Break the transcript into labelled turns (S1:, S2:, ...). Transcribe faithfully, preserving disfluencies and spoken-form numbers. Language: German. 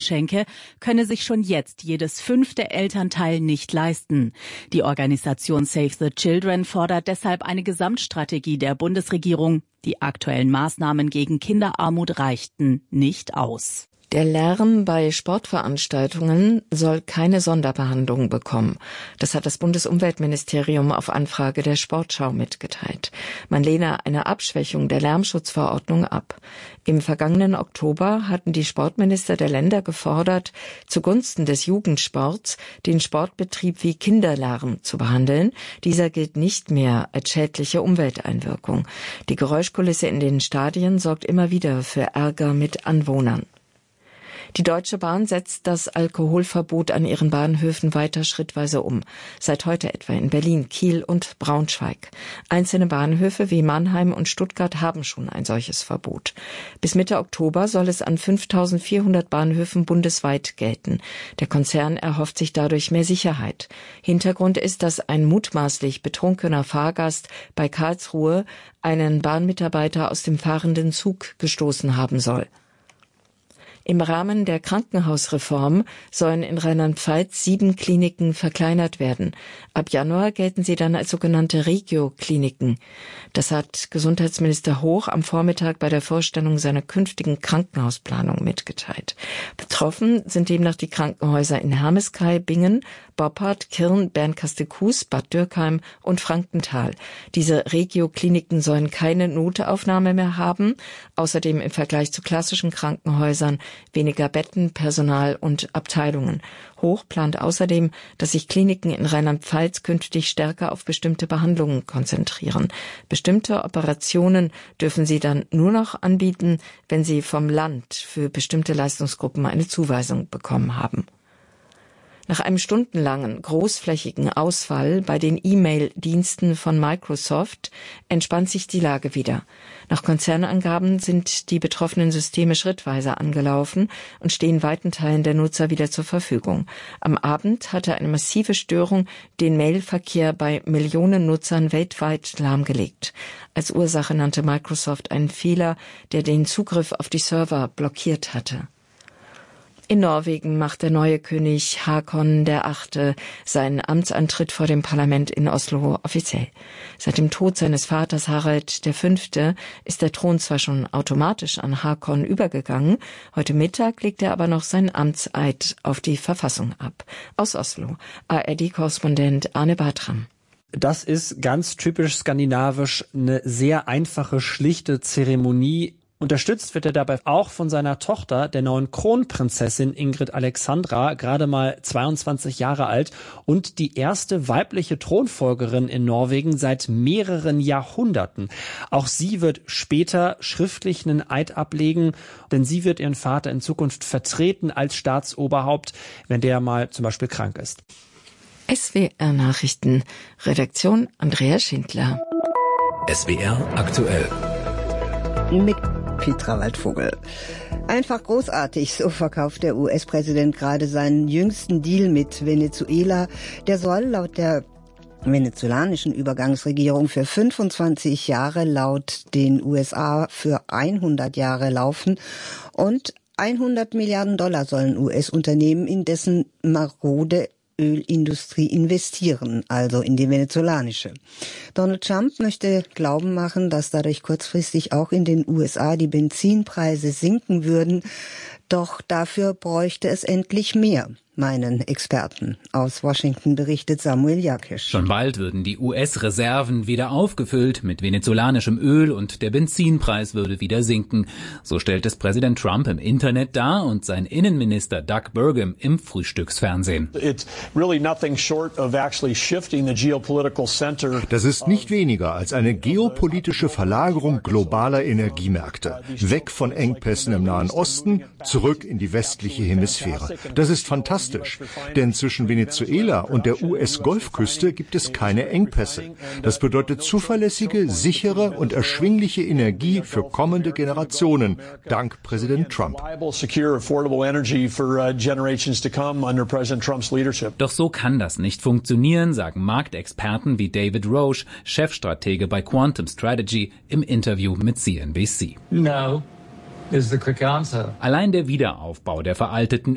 S1: Weihnachtsgeschenke könne sich schon jetzt jedes fünfte Elternteil nicht leisten. Die Organisation Save the Children fordert deshalb eine Gesamtstrategie der Bundesregierung. Die aktuellen Maßnahmen gegen Kinderarmut reichten nicht aus.
S2: Der Lärm bei Sportveranstaltungen soll keine Sonderbehandlung bekommen. Das hat das Bundesumweltministerium auf Anfrage der Sportschau mitgeteilt. Man lehne eine Abschwächung der Lärmschutzverordnung ab. Im vergangenen Oktober hatten die Sportminister der Länder gefordert, zugunsten des Jugendsports den Sportbetrieb wie Kinderlärm zu behandeln. Dieser gilt nicht mehr als schädliche Umwelteinwirkung. Die Geräuschkulisse in den Stadien sorgt immer wieder für Ärger mit Anwohnern. Die Deutsche Bahn setzt das Alkoholverbot an ihren Bahnhöfen weiter schrittweise um. Seit heute etwa in Berlin, Kiel und Braunschweig. Einzelne Bahnhöfe wie Mannheim und Stuttgart haben schon ein solches Verbot. Bis Mitte Oktober soll es an fünftausendvierhundert Bahnhöfen bundesweit gelten. Der Konzern erhofft sich dadurch mehr Sicherheit. Hintergrund ist, dass ein mutmaßlich betrunkener Fahrgast bei Karlsruhe einen Bahnmitarbeiter aus dem fahrenden Zug gestoßen haben soll. Im Rahmen der Krankenhausreform sollen in Rheinland-Pfalz sieben Kliniken verkleinert werden. Ab Januar gelten sie dann als sogenannte Regio-Kliniken. Das hat Gesundheitsminister Hoch am Vormittag bei der Vorstellung seiner künftigen Krankenhausplanung mitgeteilt. Betroffen sind demnach die Krankenhäuser in Hermeskeil, Bingen, Boppard, Kirn, Bernkastel-Kues, Bad Dürkheim und Frankenthal. Diese Regio-Kliniken sollen keine Notaufnahme mehr haben, außerdem im Vergleich zu klassischen Krankenhäusern weniger Betten, Personal und Abteilungen. Hoch plant außerdem, dass sich Kliniken in Rheinland-Pfalz künftig stärker auf bestimmte Behandlungen konzentrieren. Bestimmte Operationen dürfen sie dann nur noch anbieten, wenn sie vom Land für bestimmte Leistungsgruppen eine Zuweisung bekommen haben. Nach einem stundenlangen, großflächigen Ausfall bei den E-Mail-Diensten von Microsoft entspannt sich die Lage wieder. Nach Konzernangaben sind die betroffenen Systeme schrittweise angelaufen und stehen weiten Teilen der Nutzer wieder zur Verfügung. Am Abend hatte eine massive Störung den Mailverkehr bei Millionen Nutzern weltweit lahmgelegt. Als Ursache nannte Microsoft einen Fehler, der den Zugriff auf die Server blockiert hatte. In Norwegen macht der neue König Haakon der Achte seinen Amtsantritt vor dem Parlament in Oslo offiziell. Seit dem Tod seines Vaters Harald der Fünfte ist der Thron zwar schon automatisch an Haakon übergegangen, heute Mittag legt er aber noch seinen Amtseid auf die Verfassung ab. Aus Oslo, A R D-Korrespondent Arne Bartram.
S3: Das ist ganz typisch skandinavisch, eine sehr einfache, schlichte Zeremonie. Unterstützt wird er dabei auch von seiner Tochter, der neuen Kronprinzessin Ingrid Alexandra, gerade mal zweiundzwanzig Jahre alt und die erste weibliche Thronfolgerin in Norwegen seit mehreren Jahrhunderten. Auch sie wird später schriftlich einen Eid ablegen, denn sie wird ihren Vater in Zukunft vertreten als Staatsoberhaupt, wenn der mal zum Beispiel krank ist.
S2: S W R Nachrichten, Redaktion Andrea Schindler.
S4: S W R aktuell.
S5: Mit Petra Waldvogel. Einfach großartig, so verkauft der U S-Präsident gerade seinen jüngsten Deal mit Venezuela. Der soll laut der venezolanischen Übergangsregierung für fünfundzwanzig Jahre, laut den U S A für hundert Jahre laufen. Und hundert Milliarden Dollar sollen U S-Unternehmen in dessen marode Ölindustrie investieren, also in die venezolanische. Donald Trump möchte glauben machen, dass dadurch kurzfristig auch in den U S A die Benzinpreise sinken würden. Doch dafür bräuchte es endlich mehr, meinen Experten. Aus Washington berichtet Samuel Jakisch.
S6: Schon bald würden die U S-Reserven wieder aufgefüllt mit venezolanischem Öl und der Benzinpreis würde wieder sinken. So stellt es Präsident Trump im Internet dar und sein Innenminister Doug Burgum im Frühstücksfernsehen.
S7: Das ist nicht weniger als eine geopolitische Verlagerung globaler Energiemärkte. Weg von Engpässen im Nahen Osten, zurück in die westliche Hemisphäre. Das ist fantastisch. Denn zwischen Venezuela und der U S-Golfküste gibt es keine Engpässe. Das bedeutet zuverlässige, sichere und erschwingliche Energie für kommende Generationen, dank Präsident Trump.
S6: Doch so kann das nicht funktionieren, sagen Marktexperten wie David Roche, Chefstratege bei Quantum Strategy, im Interview mit C N B C.
S8: No. Is the quick answer.
S6: Allein der Wiederaufbau der veralteten